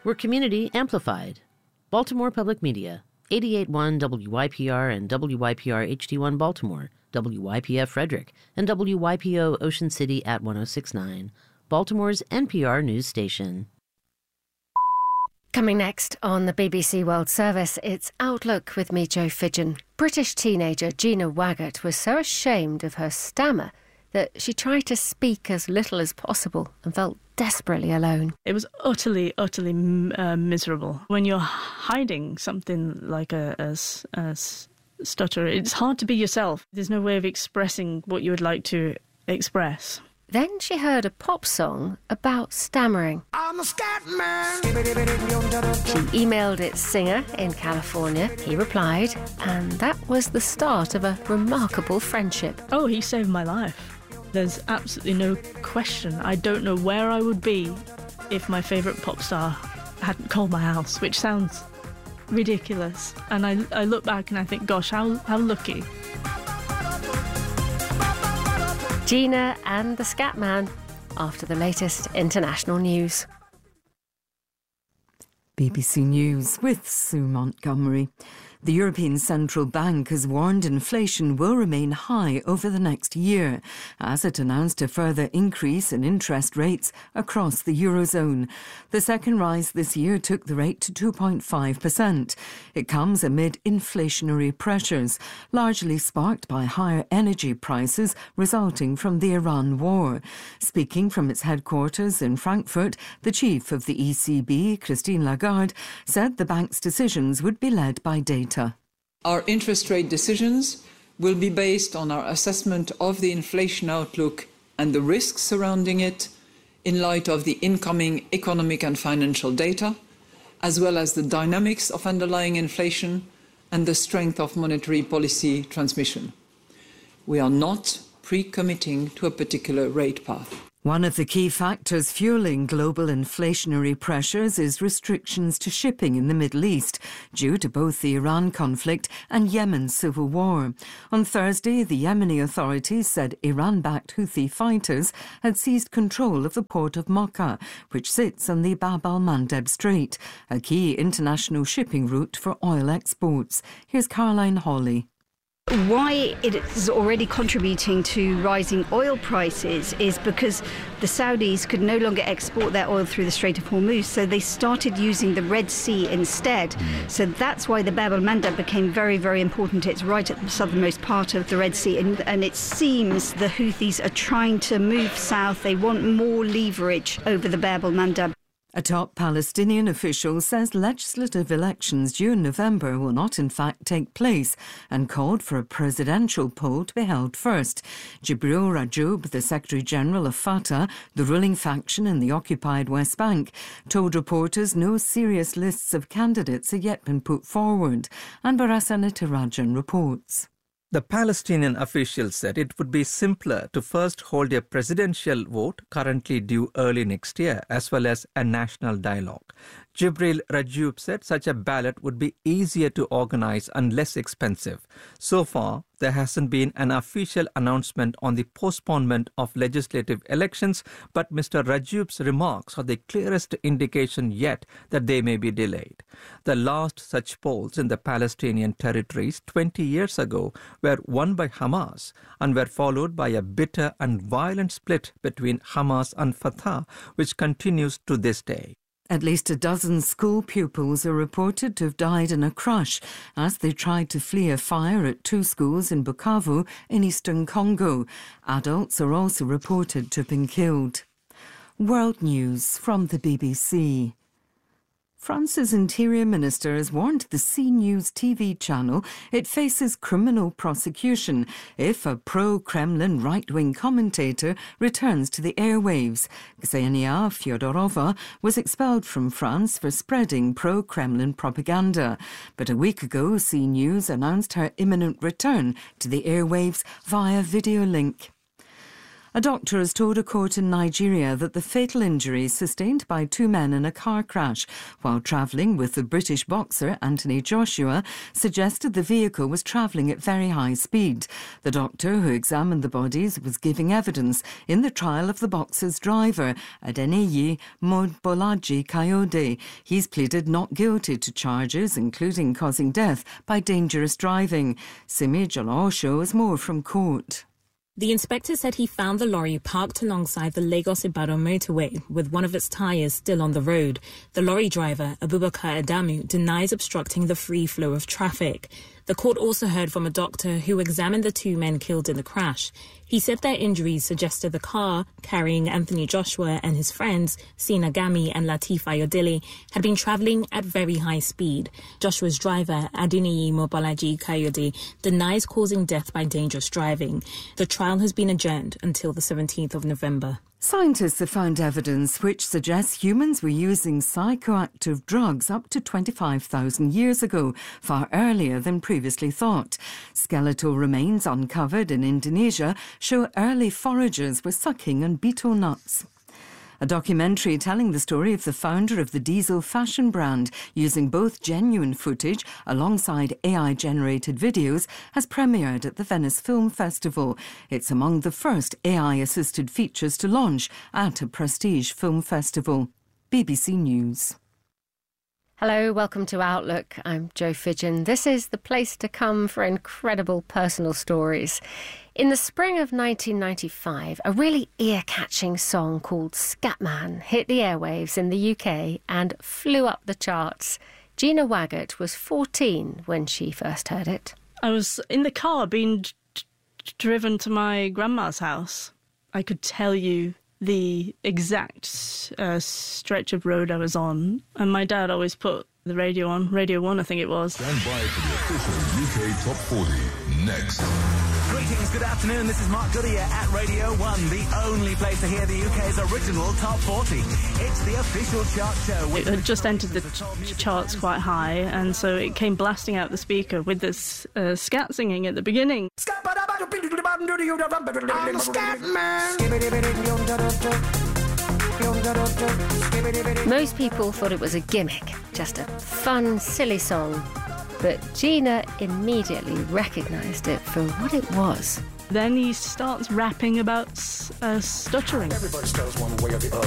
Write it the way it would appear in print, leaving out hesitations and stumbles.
We're community amplified. Baltimore Public Media, 88.1 WYPR and WYPR HD1 Baltimore, WYPF Frederick, and WYPO Ocean City at 106.9, Baltimore's NPR news station. Coming next on the BBC World Service, it's Outlook with me, Jo Fidgen. British teenager Gina Waggett was so ashamed of her stammer that she tried to speak as little as possible and felt desperately alone. It was utterly miserable. When you're hiding something like a stutter, it's hard to be yourself. There's no way of expressing what you would like to express. Then she heard a pop song about stammering. I'm a scat man. She emailed its singer in California. He replied, and that was the start of a remarkable friendship. Oh, he saved my life. There's absolutely no question. I don't know where I would be if my favourite pop star hadn't called my house, which sounds ridiculous. And I look back and I think, gosh, how lucky. Gina and the Scatman after the latest international news. BBC News with Sue Montgomery. The European Central Bank has warned inflation will remain high over the next year, as it announced a further increase in interest rates across the Eurozone. The second rise this year took the rate to 2.5%. It comes amid inflationary pressures, largely sparked by higher energy prices resulting from the Iran war. Speaking from its headquarters in Frankfurt, the chief of the ECB, Christine Lagarde, said the bank's decisions would be led by data. Our interest rate decisions will be based on our assessment of the inflation outlook and the risks surrounding it in light of the incoming economic and financial data, as well as the dynamics of underlying inflation and the strength of monetary policy transmission. We are not pre-committing to a particular rate path. One of the key factors fueling global inflationary pressures is restrictions to shipping in the Middle East, due to both the Iran conflict and Yemen's civil war. On Thursday, the Yemeni authorities said Iran-backed Houthi fighters had seized control of the port of Mocha, which sits on the Bab al-Mandeb Strait, a key international shipping route for oil exports. Here's Caroline Hawley. Why it is already contributing to rising oil prices is because the Saudis could no longer export their oil through the Strait of Hormuz, so they started using the Red Sea instead. So that's why the Bab al-Mandeb became very, very important. It's right at the southernmost part of the Red Sea, and it seems the Houthis are trying to move south. They want more leverage over the Bab al-Mandeb. A top Palestinian official says legislative elections due in November will not in fact take place and called for a presidential poll to be held first. Jibril Rajoub, the Secretary-General of Fatah, the ruling faction in the occupied West Bank, told reporters no serious lists of candidates have yet been put forward. And Barasana Tirajan reports. The Palestinian official said it would be simpler to first hold a presidential vote, currently due early next year, as well as a national dialogue. Jibril Rajoub said such a ballot would be easier to organize and less expensive. So far, there hasn't been an official announcement on the postponement of legislative elections, but Mr. Rajoub's remarks are the clearest indication yet that they may be delayed. The last such polls in the Palestinian territories 20 years ago were won by Hamas and were followed by a bitter and violent split between Hamas and Fatah, which continues to this day. At least a dozen school pupils are reported to have died in a crush as they tried to flee a fire at two schools in Bukavu in eastern Congo. Adults are also reported to have been killed. World News from the BBC. France's Interior Minister has warned the CNews TV channel it faces criminal prosecution if a pro-Kremlin right-wing commentator returns to the airwaves. Ksenia Fyodorova was expelled from France for spreading pro-Kremlin propaganda. But a week ago, CNews announced her imminent return to the airwaves via video link. A doctor has told a court in Nigeria that the fatal injuries sustained by two men in a car crash while travelling with the British boxer Anthony Joshua suggested the vehicle was travelling at very high speed. The doctor who examined the bodies was giving evidence in the trial of the boxer's driver, Adeniyi Mobolaji Kayode. He's pleaded not guilty to charges including causing death by dangerous driving. Simi Jolosho has more from court. The inspector said he found the lorry parked alongside the Lagos-Ibadan motorway with one of its tyres still on the road. The lorry driver, Abubakar Adamu, denies obstructing the free flow of traffic. The court also heard from a doctor who examined the two men killed in the crash. He said their injuries suggested the car, carrying Anthony Joshua and his friends, Sina Gami and Lateef Ayodele, had been travelling at very high speed. Joshua's driver, Adeniyi Mobolaji Kayode, denies causing death by dangerous driving. The trial has been adjourned until the 17th of November. Scientists have found evidence which suggests humans were using psychoactive drugs up to 25,000 years ago, far earlier than previously thought. Skeletal remains uncovered in Indonesia show early foragers were sucking on betel nuts. A documentary telling the story of the founder of the Diesel fashion brand, using both genuine footage alongside AI-generated videos, has premiered at the Venice Film Festival. It's among the first AI-assisted features to launch at a prestige film festival. BBC News. Hello, welcome to Outlook. I'm Jo Fidgen. This is the place to come for incredible personal stories. In the spring of 1995, a really ear-catching song called Scatman hit the airwaves in the UK and flew up the charts. Gina Waggett was 14 when she first heard it. I was in the car being driven to my grandma's house. I could tell you the exact stretch of road I was on, and my dad always put the radio on, Radio 1 I think it was. Stand by for the official UK Top 40 next. Greetings, good afternoon, this is Mark Goodyear at Radio 1, the only place to hear the UK's original Top 40. It's the official chart show. It had just entered the charts quite high, and so it came blasting out the speaker with this scat singing at the beginning. I'm a scat man. Most people thought it was a gimmick, just a fun, silly song. But Gina immediately recognised it for what it was. Then he starts rapping about stuttering. Everybody stutters one way or the other.